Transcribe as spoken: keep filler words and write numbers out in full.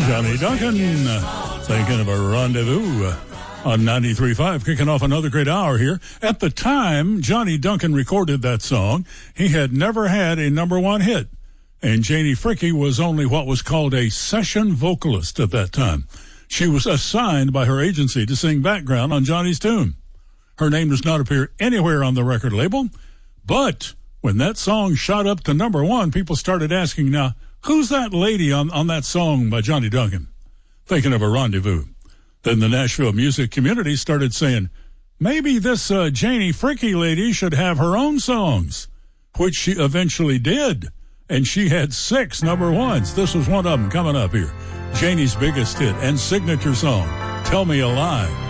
Johnny Duncan, uh, thinking of a rendezvous uh, on ninety-three point five, kicking off another great hour here. At the time Johnny Duncan recorded that song, he had never had a number one hit, and Janie Fricke was only what was called a session vocalist at that time. She was assigned by her agency to sing background on Johnny's tune. Her name does not appear anywhere on the record label, but when that song shot up to number one, people started asking, now, who's that lady on, on that song by Johnny Duncan? Thinking of a rendezvous. Then the Nashville music community started saying, maybe this uh, Janie Fricke lady should have her own songs, which she eventually did. And she had six number ones. This was one of them coming up here. Janie's biggest hit and signature song, Tell Me a Lie.